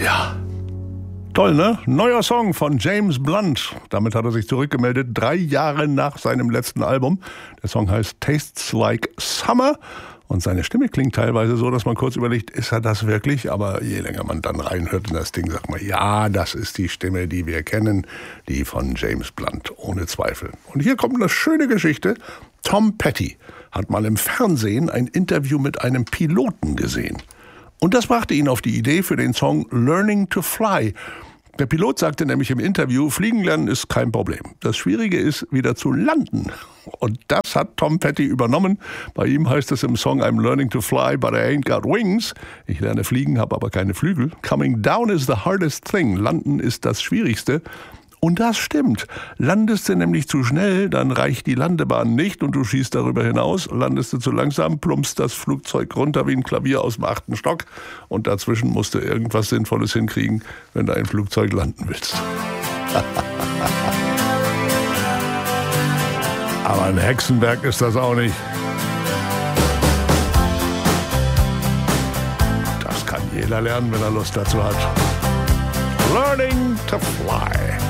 Ja. Toll, ne? Neuer Song von James Blunt. Damit hat er sich zurückgemeldet, 3 Jahre nach seinem letzten Album. Der Song heißt Tastes Like Summer. Und seine Stimme klingt teilweise so, dass man kurz überlegt, ist er das wirklich? Aber je länger man dann reinhört in das Ding, sagt man, ja, das ist die Stimme, die wir kennen, die von James Blunt, ohne Zweifel. Und hier kommt eine schöne Geschichte. Tom Petty hat mal im Fernsehen ein Interview mit einem Piloten gesehen. Und das brachte ihn auf die Idee für den Song Learning to Fly. Der Pilot sagte nämlich im Interview, Fliegen lernen ist kein Problem. Das Schwierige ist, wieder zu landen. Und das hat Tom Petty übernommen. Bei ihm heißt es im Song I'm learning to fly, but I ain't got wings. Ich lerne fliegen, habe aber keine Flügel. Coming down is the hardest thing. Landen ist das Schwierigste. Und das stimmt. Landest du nämlich zu schnell, dann reicht die Landebahn nicht und du schießt darüber hinaus. Landest du zu langsam, plumpst das Flugzeug runter wie ein Klavier aus dem 8. Stock. Und dazwischen musst du irgendwas Sinnvolles hinkriegen, wenn du ein Flugzeug landen willst. Aber ein Hexenwerk ist das auch nicht. Das kann jeder lernen, wenn er Lust dazu hat. Learning to Fly.